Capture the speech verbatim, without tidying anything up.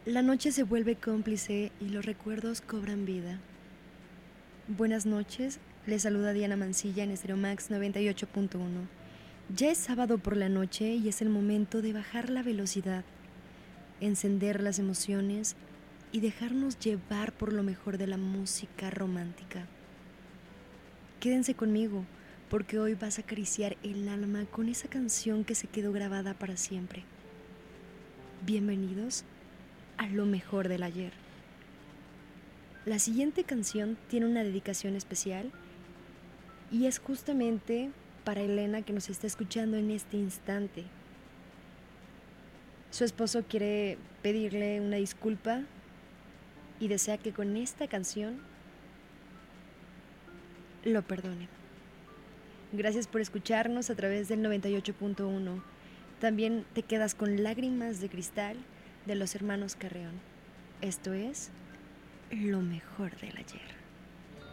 La noche se vuelve cómplice y los recuerdos cobran vida. Buenas noches, les saluda Diana Mancilla en Stereo Max noventa y ocho punto uno. Ya es sábado por la noche y es el momento de bajar la velocidad, encender las emociones y dejarnos llevar por lo mejor de la música romántica. Quédense conmigo, porque hoy vas a acariciar el alma con esa canción que se quedó grabada para siempre. Bienvenidos a lo mejor del ayer. La siguiente canción tiene una dedicación especial y es justamente para Elena, que nos está escuchando en este instante. Su esposo quiere pedirle una disculpa y desea que con esta canción lo perdone. Gracias por escucharnos a través del noventa y ocho punto uno. También te quedas con Lágrimas de Cristal de los hermanos Carreón. Esto es lo mejor del ayer.